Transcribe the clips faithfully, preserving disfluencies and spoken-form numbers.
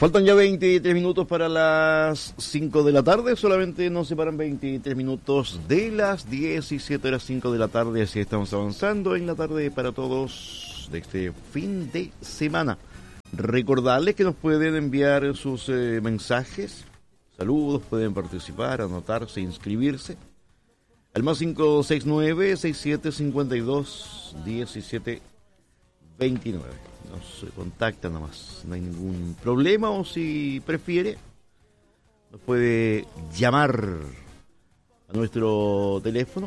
Faltan ya veintitrés minutos para las cinco de la tarde, solamente nos separan veintitrés minutos de las diecisiete horas cinco de la tarde, así estamos avanzando en la tarde para todos de este fin de semana. Recordarles que nos pueden enviar sus eh, mensajes, saludos, pueden participar, anotarse, inscribirse al más cinco seis nueve, seis siete cinco dos, uno siete dos nueve. Nos contacta nomás, no hay ningún problema, o si prefiere, nos puede llamar a nuestro teléfono,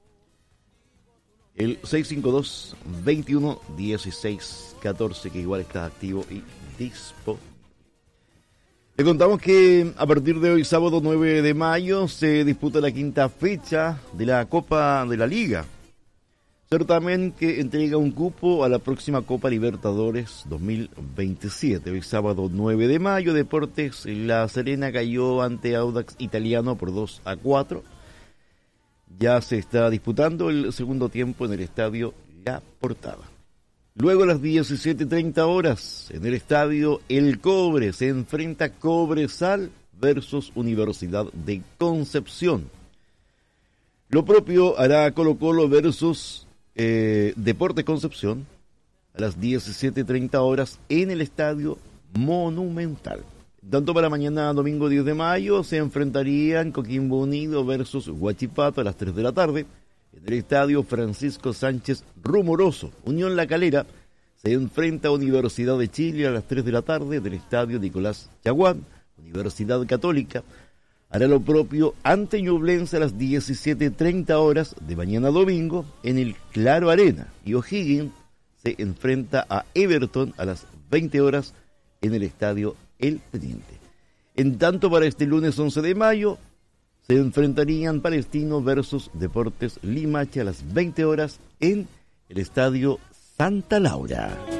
el seis cinco dos, veintiuno, dieciséis, catorce, que igual está activo y disponible. Le contamos que a partir de hoy, sábado nueve de mayo, se disputa la quinta fecha de la Copa de la Liga. Certamen que entrega un cupo a la próxima Copa Libertadores dos mil veintisiete. Hoy sábado nueve de mayo, Deportes La Serena cayó ante Audax Italiano por dos a cuatro. Ya se está disputando el segundo tiempo en el estadio La Portada. Luego a las diecisiete treinta horas, en el estadio El Cobre, se enfrenta Cobresal versus Universidad de Concepción. Lo propio hará Colo Colo versus Eh, Deportes Concepción a las diecisiete treinta horas en el Estadio Monumental. Tanto para mañana domingo diez de mayo se enfrentarían Coquimbo Unido versus Huachipato a las tres de la tarde en el Estadio Francisco Sánchez Rumoroso. Unión La Calera se enfrenta a Universidad de Chile a las tres de la tarde del Estadio Nicolás Chaguán. Universidad Católica hará lo propio ante Ñublense a las diecisiete treinta horas de mañana domingo en el Claro Arena. Y O'Higgins se enfrenta a Everton a las veinte horas en el estadio El Teniente. En tanto, para este lunes once de mayo se enfrentarían Palestino versus Deportes Limache a las veinte horas en el estadio Santa Laura.